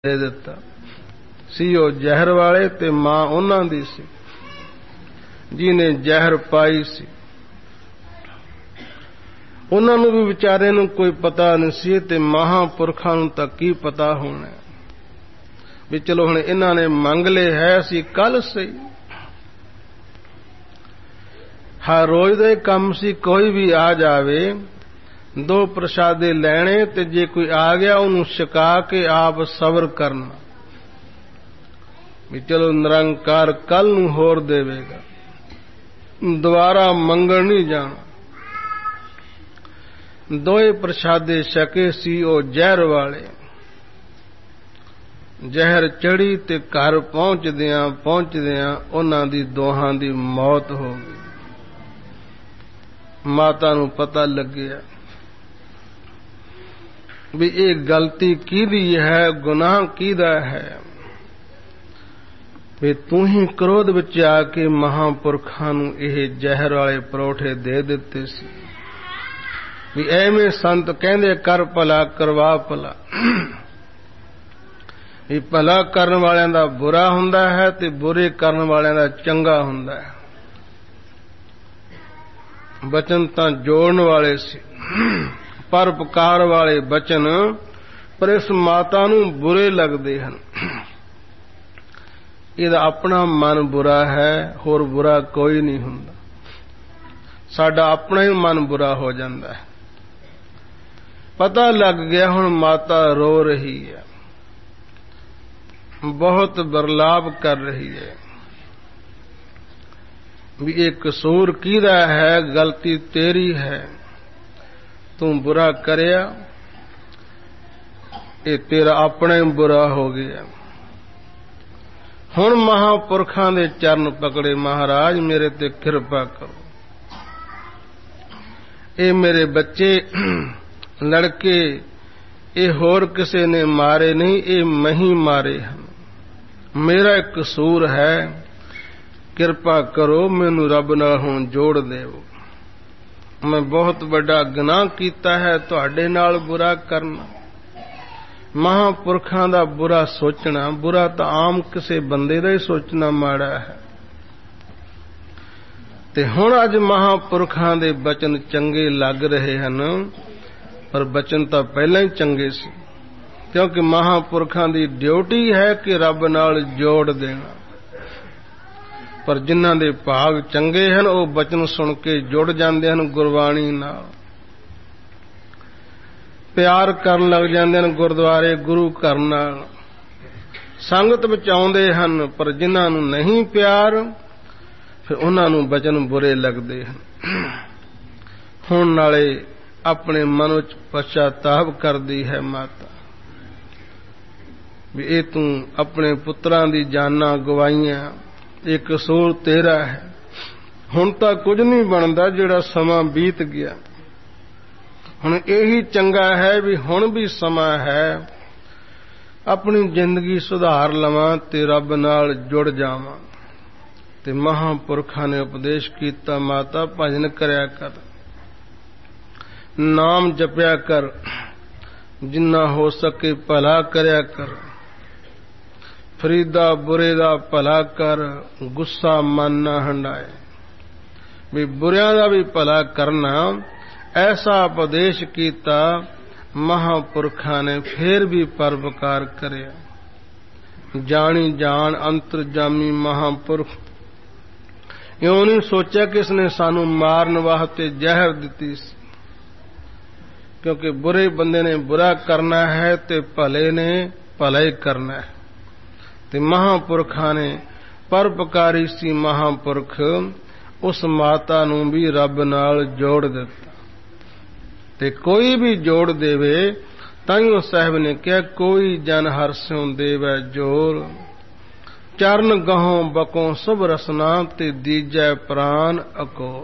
ਦੇ ਦਿੱਤਾ ਸੀ। ਉਹ ਜ਼ਹਿਰ ਵਾਲੇ ਤੇ ਮਾਂ ਉਹਨਾਂ ਦੀ ਸੀ ਜਿਹਨੇ ਜ਼ਹਿਰ ਪਾਈ ਸੀ। ਉਹਨਾਂ ਨੂੰ ਵੀ ਵਿਚਾਰੇ ਨੂੰ ਕੋਈ ਪਤਾ ਨਹੀਂ ਸੀ ਤੇ ਮਹਾਂਪੁਰਖਾਂ ਨੂੰ ਤਾਂ ਕੀ ਪਤਾ ਹੋਣਾ ਵੀ ਚਲੋ ਹੁਣ ਇਹਨਾਂ ਨੇ ਮੰਗ ਲਏ ਹੈ, ਅਸੀਂ ਕੱਲ ਸਹੀ। ਹਰ ਰੋਜ਼ ਦੇ ਕੰਮ ਸੀ, ਕੋਈ ਵੀ ਆ ਜਾਵੇ, ਦੋ ਪ੍ਰਸ਼ਾਦੇ ਲੈਣੇ ਤੇ ਜੇ ਕੋਈ ਆ ਗਿਆ ਉਹਨੂੰ ਛਕਾ ਕੇ ਆਪ ਸਬਰ ਕਰਨਾ ਵੀ ਚਲੋ ਨਿਰੰਕਾਰ ਕੱਲ ਨੂੰ ਹੋਰ ਦੇਵੇਗਾ, ਦੁਬਾਰਾ ਮੰਗਣ ਨਹੀਂ ਜਾਣਾ। ਦੋਏ ਪ੍ਰਸ਼ਾਦੇ ਛਕੇ ਸੀ ਉਹ ਜ਼ਹਿਰ ਵਾਲੇ। ਜ਼ਹਿਰ ਚੜੀ ਤੇ ਘਰ ਪਹੁੰਚਦਿਆਂ ਉਹਨਾਂ ਦੀ ਦੋਹਾਂ ਦੀ ਮੌਤ ਹੋ ਗਈ। ਮਾਤਾ ਨੂੰ ਪਤਾ ਲੱਗਿਆ ਵੀ ਇਹ ਗਲਤੀ ਕਿਹਦੀ ਹੈ, ਗੁਨਾਹ ਕਿਹਦਾ ਹੈ। ਵੀ ਤੂੰ ਹੀ ਕ੍ਰੋਧ ਵਿੱਚ ਆ ਕੇ ਮਹਾਂਪੁਰਖਾਂ ਨੂੰ ਇਹ ਜ਼ਹਿਰ ਵਾਲੇ ਪਰੌਠੇ ਦੇ ਦਿੱਤੇ ਸੀ ਵੀ ਐਵੇਂ ਸੰਤ ਕਹਿੰਦੇ ਕਰ ਭਲਾ ਕਰਵਾ ਭਲਾ। ਵੀ ਭਲਾ ਕਰਨ ਵਾਲਿਆਂ ਦਾ ਬੁਰਾ ਹੁੰਦਾ ਹੈ ਤੇ ਬੁਰੇ ਕਰਨ ਵਾਲਿਆਂ ਦਾ ਚੰਗਾ ਹੁੰਦਾ ਹੈ। ਬਚਨ ਤਾਂ ਜੋੜਨ ਵਾਲੇ ਸੀ, ਪਰਉਪਕਾਰ ਵਾਲੇ ਬਚਨ, ਪਰ ਇਸ ਮਾਤਾ ਨੂੰ ਬੁਰੇ ਲੱਗਦੇ ਹਨ। ਇਹਦਾ ਆਪਣਾ ਮਨ ਬੁਰਾ ਹੈ, ਹੋਰ ਬੁਰਾ ਕੋਈ ਨਹੀਂ ਹੁੰਦਾ। ਸਾਡਾ ਆਪਣਾ ਹੀ ਮਨ ਬੁਰਾ ਹੋ ਜਾਂਦਾ ਹੈ। ਪਤਾ ਲੱਗ ਗਿਆ ਹੁਣ ਮਾਤਾ ਰੋ ਰਹੀ ਹੈ, ਬਹੁਤ ਬਰਲਾਪ ਕਰ ਰਹੀ ਹੈ ਵੀ ਇਹ ਕਸੂਰ ਕਿਹਦਾ ਹੈ, ਗਲਤੀ ਤੇਰੀ ਹੈ, ਤੂੰ ਬੁਰਾ ਕਰਿਆ, ਇਹ ਤੇਰਾ ਆਪਣਾ ਹੀ ਬੁਰਾ ਹੋ ਗਿਆ। ਹੁਣ ਮਹਾਂਪੁਰਖਾਂ ਦੇ ਚਰਨ ਪਕੜੇ, ਮਹਾਰਾਜ ਮੇਰੇ ਤੇ ਕਿਰਪਾ ਕਰੋ, ਇਹ ਮੇਰੇ ਬੱਚੇ ਲੜਕੇ ਇਹ ਹੋਰ ਕਿਸੇ ਨੇ ਮਾਰੇ ਨਹੀਂ, ਇਹ ਮੈਂ ਹੀ ਮਾਰੇ ਹਨ, ਮੇਰਾ ਇੱਕ ਕਸੂਰ ਹੈ, ਕਿਰਪਾ ਕਰੋ ਮੈਨੂੰ ਰੱਬ ਨਾਲ ਹੁਣ ਜੋੜ ਦੇਵੋ। ਮੈਂ ਬਹੁਤ ਵੱਡਾ ਗੁਨਾਹ ਕੀਤਾ ਹੈ, ਤੁਹਾਡੇ ਨਾਲ ਬੁਰਾ ਕਰਨਾ, ਮਹਾਂਪੁਰਖਾਂ ਦਾ ਬੁਰਾ ਸੋਚਣਾ। ਬੁਰਾ ਤਾਂ ਆਮ ਕਿਸੇ ਬੰਦੇ ਦਾ ਹੀ ਸੋਚਣਾ ਮਾੜਾ ਹੈ। ਤੇ ਹੁਣ ਅੱਜ ਮਹਾਂਪੁਰਖਾਂ ਦੇ ਬਚਨ ਚੰਗੇ ਲੱਗ ਰਹੇ ਹਨ, ਪਰ ਬਚਨ ਤਾਂ ਪਹਿਲਾਂ ਹੀ ਚੰਗੇ ਸੀ, ਕਿਉਂਕਿ ਮਹਾਂਪੁਰਖਾਂ ਦੀ ਡਿਊਟੀ ਹੈ ਕਿ ਰੱਬ ਨਾਲ ਜੋੜ ਦੇਣਾ। ਪਰ ਜਿਨ੍ਹਾਂ ਦੇ ਭਾਗ ਚੰਗੇ ਹਨ ਉਹ ਬਚਨ ਸੁਣ ਕੇ ਜੁੜ ਜਾਂਦੇ ਹਨ ਗੁਰਬਾਣੀ ਨਾਲ, ਪਿਆਰ ਕਰਨ ਲੱਗ ਜਾਂਦੇ ਹਨ ਗੁਰਦੁਆਰੇ ਗੁਰੂ ਘਰ ਨਾਲ, ਸੰਗਤ ਵਿੱਚ ਆਉਂਦੇ ਹਨ। ਪਰ ਜਿਨ੍ਹਾਂ ਨੂੰ ਨਹੀਂ ਪਿਆਰ, ਫਿਰ ਉਹਨਾਂ ਨੂੰ ਬਚਨ ਬੁਰੇ ਲੱਗਦੇ ਹਨ। ਹੁਣ ਨਾਲੇ ਆਪਣੇ ਮਨ ਵਿੱਚ ਪਛਤਾਪ ਕਰਦੀ ਹੈ ਮਾਤਾ ਵੀ ਇਹ ਤੂੰ ਆਪਣੇ ਪੁੱਤਰਾਂ ਦੀ ਜਾਨਾਂ ਗਵਾਈਆਂ, ਇਹ ਕਸੂਰ ਤੇਰਾ ਹੈ। ਹੁਣ ਤਾਂ ਕੁਝ ਨਹੀਂ ਬਣਦਾ, ਜਿਹੜਾ ਸਮਾਂ ਬੀਤ ਗਿਆ, ਹੁਣ ਇਹੀ ਚੰਗਾ ਹੈ ਵੀ ਹੁਣ ਵੀ ਸਮਾਂ ਹੈ, ਆਪਣੀ ਜ਼ਿੰਦਗੀ ਸੁਧਾਰ ਲਵਾਂ ਤੇ ਰੱਬ ਨਾਲ ਜੁੜ ਜਾਵਾਂ। ਤੇ ਮਹਾਂਪੁਰਖਾਂ ਨੇ ਉਪਦੇਸ਼ ਕੀਤਾ, ਮਾਤਾ ਭਜਨ ਕਰਿਆ ਕਰ, ਨਾਮ ਜਪਿਆ ਕਰ, ਜਿੰਨਾ ਹੋ ਸਕੇ ਭਲਾ ਕਰਿਆ ਕਰ, ਫਰੀਦਾ ਬੁਰੇ ਦਾ ਭਲਾ ਕਰ, ਗੁੱਸਾ ਮਨ ਨਾ ਹੰਡਾਏ। ਵੀ ਬੁਰਿਆਂ ਦਾ ਵੀ ਭਲਾ ਕਰਨਾ, ਐਸਾ ਉਪਦੇਸ਼ ਕੀਤਾ ਮਹਾਂਪੁਰਖਾਂ ਨੇ। ਫੇਰ ਵੀ ਪਰਉਪਕਾਰ ਕਰਿਆ। ਜਾਣੀ ਜਾਣ ਅੰਤਰਜਾਮੀ ਮਹਾਂਪੁਰਖ, ਇਉਂ ਨਹੀਂ ਸੋਚਿਆ ਕਿ ਇਸਨੇ ਸਾਨੂੰ ਮਾਰਨ ਵਾਸਤੇ ਜ਼ਹਿਰ ਦਿੱਤੀ ਸੀ, ਕਿਉਂਕਿ ਬੁਰੇ ਬੰਦੇ ਨੇ ਬੁਰਾ ਕਰਨਾ ਹੈ ਤੇ ਭਲੇ ਨੇ ਭਲਾ ਹੀ ਕਰਨਾ ਹੈ। ਤੇ ਮਹਾਂਪੁਰਖਾਂ ਨੇ ਪਰਉਪਕਾਰੀ ਸੀ ਮਹਾਂਪੁਰਖ, ਉਸ ਮਾਤਾ ਨੂੰ ਵੀ ਰੱਬ ਨਾਲ ਜੋੜ ਦਿੱਤਾ। ਤੇ ਕੋਈ ਵੀ ਜੋੜ ਦੇਵੇ, ਤਾਈਓ ਸਾਹਿਬ ਨੇ ਕਿਹਾ ਕੋਈ ਜਨ ਹਰਸਿਉ ਦੇਵੈ ਜੋਰ, ਚਰਨ ਗਹੋਂ ਬਕੋਂ ਸੁਭ ਰਸਨਾ ਤੇ ਦੀਜੈ ਪ੍ਰਾਨ ਅਕੋਰ।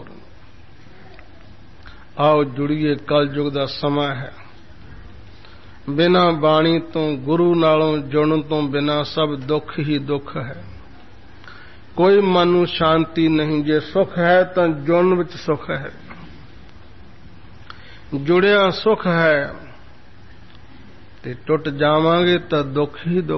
ਆਓ ਜੁੜੀਏ, ਕਲਯੁਗ ਦਾ ਸਮਾਂ ਹੈ। ਬਿਨਾਂ ਬਾਣੀ ਤੋਂ, ਗੁਰੂ ਨਾਲੋਂ ਜੁੜਨ ਤੋਂ ਬਿਨਾਂ ਸਭ ਦੁੱਖ ਹੀ ਦੁੱਖ ਹੈ। ਕੋਈ ਮਨ ਨੂੰ ਸ਼ਾਂਤੀ ਨਹੀਂ। ਜੇ ਸੁਖ ਹੈ ਤਾਂ ਜੁੜਨ ਵਿੱਚ ਸੁਖ ਹੈ, ਜੁੜਿਆ ਸੁਖ ਹੈ। ਤੇ ਟੁੱਟ ਜਾਵਾਂਗੇ ਤਾਂ ਦੁੱਖ ਹੀ ਦੁੱਖ